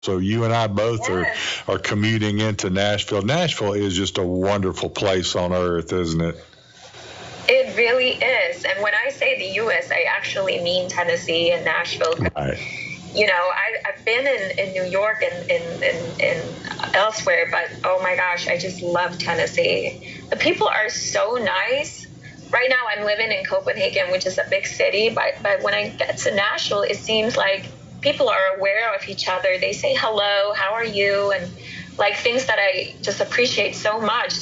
So you and I both Yes, are commuting into Nashville. Nashville is just a wonderful place on earth, isn't it? it really is. And when I say the U.S., I actually mean Tennessee and Nashville. Right. You know, I've been in New York and in elsewhere, but oh my gosh, I just love Tennessee. The people are so nice. Right now, I'm living in Copenhagen, which is a big city, but when I get to Nashville, it seems like people are aware of each other. They say hello, how are you, and like things that I just appreciate so much.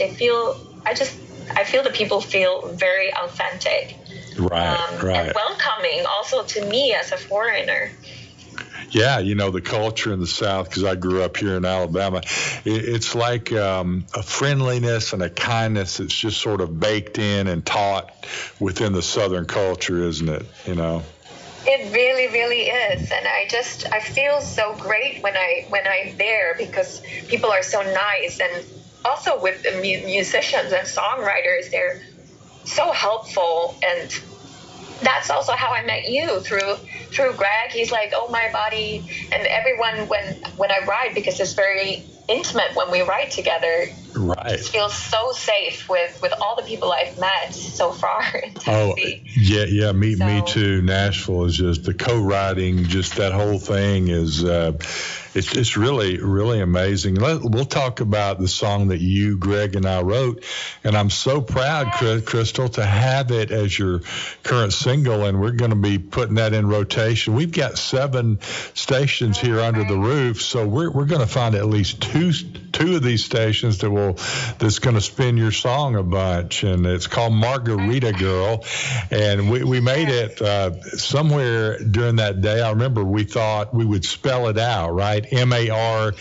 I feel the people feel very authentic, Right. and welcoming also to me as a foreigner. Yeah, the culture in the South, because I grew up here in Alabama, it's like a friendliness and a kindness that's just sort of baked in and taught within the Southern culture, isn't it? It really, really is, and I feel so great when I'm there because people are so nice, and also with the musicians and songwriters, they're so helpful, and that's also how I met you through Greg. He's like, oh my body, and everyone when I write, because it's very intimate when we write together. Right. It feels so safe with all the people I've met so far in Tennessee. Yeah. Me too. Nashville is just the co-writing, just that whole thing is. It's really, really amazing. We'll talk about the song that you, Greg, and I wrote, and I'm so proud, Crystal, to have it as your current single, and we're going to be putting that in rotation. We've got 7 stations here under the roof, so we're going to find at least two of these stations that's going to spin your song a bunch, and it's called Margarita Girl, and we made it somewhere during that day. I remember we thought we would spell it out, right? MARGARITA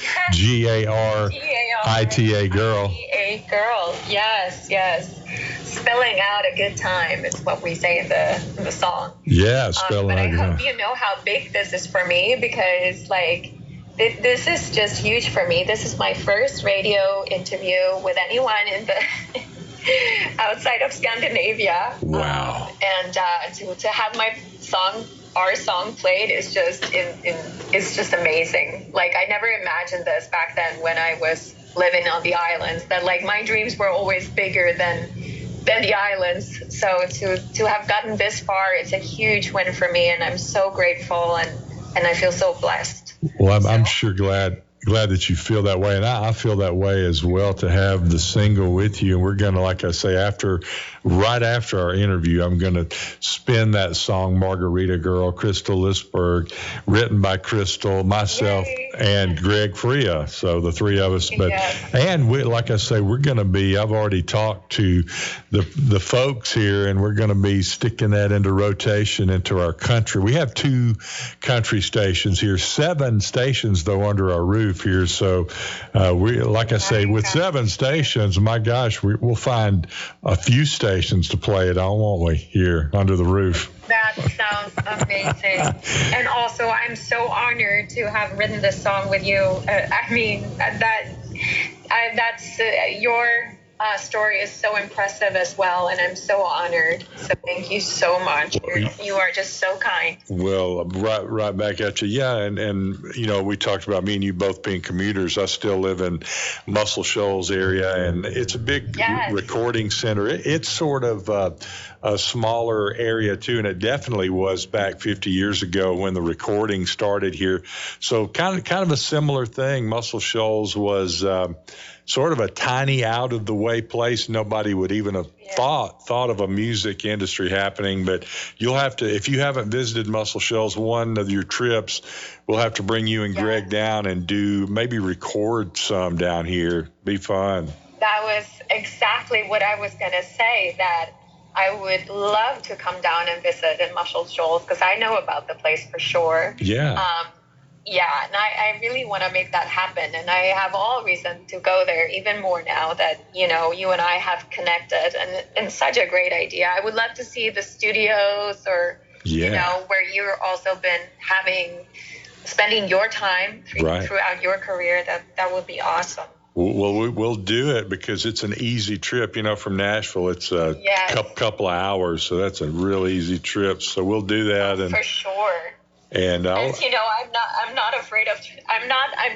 girl. Girl, yes. Spelling out a good time is what we say in the song. Yeah, spelling but out. I hope you know how big this is for me, because this is just huge for me. This is my first radio interview with anyone in the outside of Scandinavia. Wow. And to have our song played is just it's just amazing. Like, I never imagined this back then when I was living on the islands, that like my dreams were always bigger than the islands. So to have gotten this far, it's a huge win for me, and I'm so grateful, and I feel so blessed. Well, I'm sure glad that you feel that way, and I feel that way as well, to have the single with you. And we're going to, like I say, right after our interview, I'm going to spin that song, Margarita Girl, Crystal Lisberg, written by Crystal, myself, and Greg Freya. So the 3 of us. But and like I say, we're going to be, I've already talked to the folks here, and we're going to be sticking that into rotation into our country. We have 2 country stations here, 7 stations though under our roof here. So we, like I say, with 7 stations, my gosh, we'll find a few stations to play it on, won't we, here under the roof? That sounds amazing. And also, I'm so honored to have written this song with you. That's your story is so impressive as well, and I'm so honored. So thank you so much. You are just so kind. Well, right back at you. Yeah, and we talked about me and you both being commuters. I still live in Muscle Shoals area, and it's a big recording center. It's sort of a smaller area too, and it definitely was back 50 years ago when the recording started here. So kind of a similar thing. Muscle Shoals was sort of a tiny, out of the way place. Nobody would even have thought of a music industry happening. But you'll have to, if you haven't visited Muscle Shoals, one of your trips, we'll have to bring you and Greg down and maybe record some down here. Be fun. That was exactly what I was going to say, that I would love to come down and visit in Muscle Shoals, because I know about the place for sure. Yeah. And I really want to make that happen. And I have all reason to go there even more now that, you and I have connected, and such a great idea. I would love to see the studios, or, where you've also been spending your time throughout your career. That would be awesome. Well, we'll do it, because it's an easy trip, from Nashville. It's a couple of hours, so that's a real easy trip. So we'll do that. For sure. And As you know, I'm not afraid of. I'm not